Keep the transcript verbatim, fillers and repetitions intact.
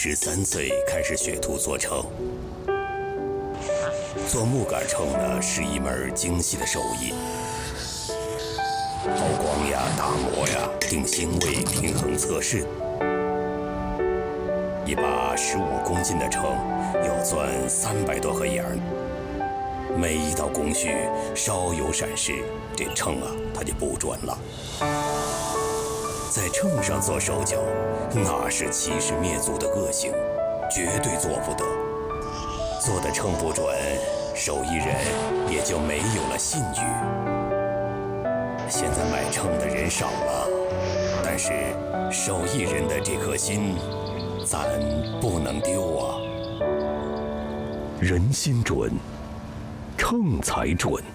十三岁开始学徒做秤。做木杆秤呢，是一门精细的手艺，抛光呀、打磨呀、定星位、平衡测试。一把十五公斤的秤要钻三百多盒眼儿，每一道工序稍有闪失，这秤啊它就不准了。在秤上做手脚，那是欺师灭祖的恶行，绝对做不得。做的秤不准，手艺人也就没有了信誉。现在买秤的人少了，但是手艺人的这颗心，咱不能丢啊。人心准，秤才准。